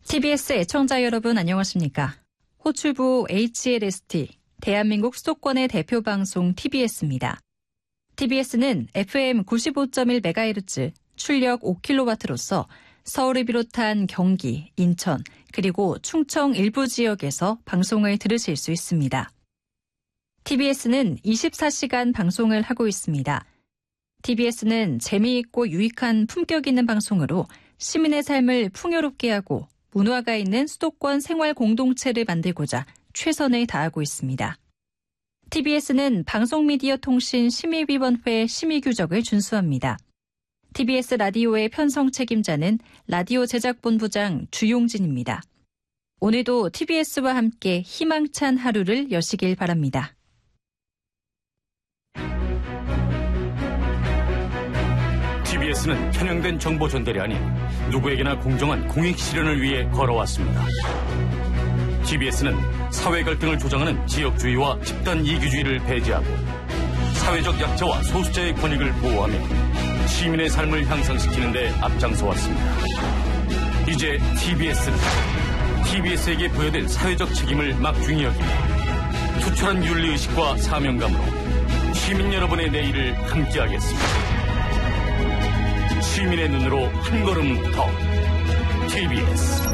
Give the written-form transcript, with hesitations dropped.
TBS 애청자 여러분 안녕하십니까? 호출부 HLST, 대한민국 수도권의 대표 방송 TBS입니다. TBS는 FM 95.1MHz, 출력 5kW로서 서울을 비롯한 경기, 인천, 그리고 충청 일부 지역에서 방송을 들으실 수 있습니다. TBS는 24시간 방송을 하고 있습니다. TBS는 재미있고 유익한 품격 있는 방송으로 시민의 삶을 풍요롭게 하고 문화가 있는 수도권 생활 공동체를 만들고자 최선을 다하고 있습니다. TBS는 방송미디어통신심의위원회 심의규정을 준수합니다. TBS 라디오의 편성 책임자는 라디오 제작본부장 주용진입니다. 오늘도 TBS와 함께 희망찬 하루를 여시길 바랍니다. TBS는 편향된 정보 전달이 아닌 누구에게나 공정한 공익 실현을 위해 걸어왔습니다. TBS는 사회 갈등을 조장하는 지역주의와 집단 이기주의를 배제하고 사회적 약자와 소수자의 권익을 보호하며 시민의 삶을 향상시키는 데 앞장서 왔습니다. 이제 TBS에게 부여된 사회적 책임을 막중히 여기며 투철한 윤리의식과 사명감으로 시민 여러분의 내일을 함께하겠습니다. 시민의 눈으로 한 걸음 더 TBS